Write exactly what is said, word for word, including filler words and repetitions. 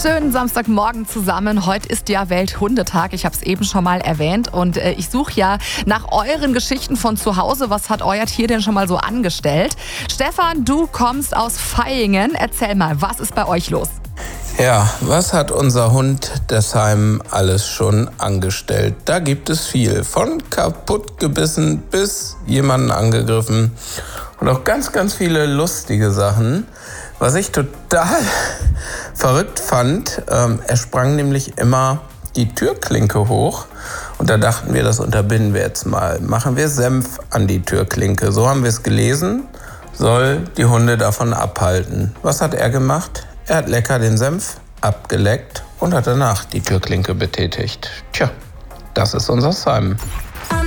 Schönen Samstagmorgen zusammen. Heute ist ja Welthundetag. Ich habe es eben schon mal erwähnt. Und äh, ich suche ja nach euren Geschichten von zu Hause. Was hat euer Tier denn schon mal so angestellt? Stefan, du kommst aus Vaihingen. Erzähl mal, was ist bei euch los? Ja, was hat unser Hund Dessheim alles schon angestellt? Da gibt es viel. Von kaputt gebissen bis jemanden angegriffen. Und auch ganz, ganz viele lustige Sachen. Was ich total verrückt fand, ähm, er sprang nämlich immer die Türklinke hoch. Und da dachten wir, das unterbinden wir jetzt mal. Machen wir Senf an die Türklinke. So haben wir es gelesen. Soll die Hunde davon abhalten. Was hat er gemacht? Er hat lecker den Senf abgeleckt und hat danach die Türklinke betätigt. Tja, das ist unser Simon.